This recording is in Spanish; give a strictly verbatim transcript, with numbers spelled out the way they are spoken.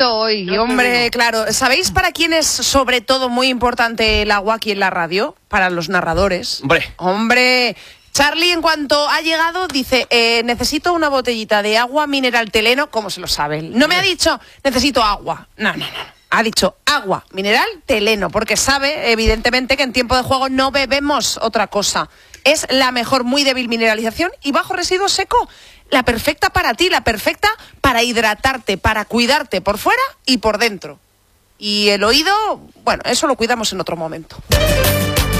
calentito hoy. No Hombre, claro. ¿Sabéis para quién es sobre todo muy importante el agua aquí en la radio? Para los narradores. Hombre. Hombre, Charlie en cuanto ha llegado dice, eh, necesito una botellita de agua mineral Teleno. ¿Cómo se lo sabe él? No me ha dicho, necesito agua. No, no, no. Ha dicho agua mineral Teleno, porque sabe, evidentemente, que en tiempo de juego no bebemos otra cosa. Es la mejor, muy débil mineralización y bajo residuo seco. La perfecta para ti, la perfecta para hidratarte, para cuidarte por fuera y por dentro. Y el oído, bueno, eso lo cuidamos en otro momento.